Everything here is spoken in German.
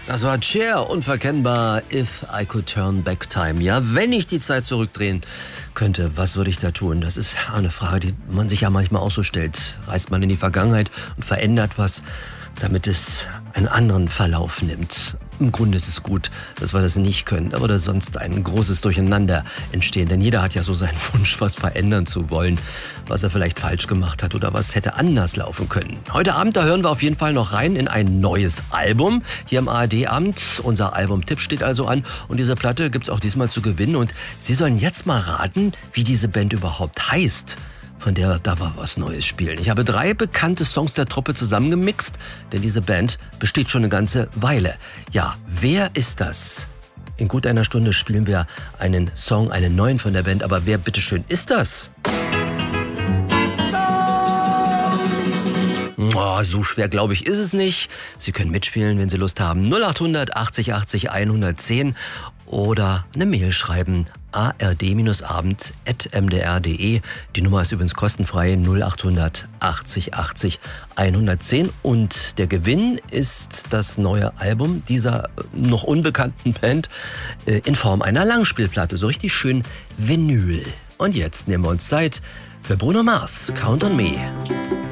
Das war Cher, unverkennbar, If I Could Turn Back Time. Ja, wenn ich die Zeit zurückdrehen könnte, was würde ich da tun? Das ist eine Frage, die man sich ja manchmal auch so stellt. Reist man in die Vergangenheit und verändert was, damit es einen anderen Verlauf nimmt. Im Grunde ist es gut, dass wir das nicht können, aber da sonst ein großes Durcheinander entstehen. Denn jeder hat ja so seinen Wunsch, was verändern zu wollen, was er vielleicht falsch gemacht hat oder was hätte anders laufen können. Heute Abend, da hören wir auf jeden Fall noch rein in ein neues Album hier im ARD-Abend. Unser Albumtipp steht also an und diese Platte gibt's auch diesmal zu gewinnen. Und Sie sollen jetzt mal raten, wie diese Band überhaupt heißt, von der da war was Neues spielen. Ich habe 3 bekannte Songs der Truppe zusammengemixt, denn diese Band besteht schon eine ganze Weile. Ja, wer ist das? In gut einer Stunde spielen wir einen Song, einen neuen von der Band, aber wer bitteschön ist das? Oh, so schwer, glaube ich, ist es nicht. Sie können mitspielen, wenn Sie Lust haben. 0800 80 80 110 oder eine Mail schreiben. ard-abend@mdr.de. Die Nummer ist übrigens kostenfrei. 0800 80 80 110. Und der Gewinn ist das neue Album dieser noch unbekannten Band in Form einer Langspielplatte. So richtig schön Vinyl. Und jetzt nehmen wir uns Zeit für Bruno Mars. Count on Me.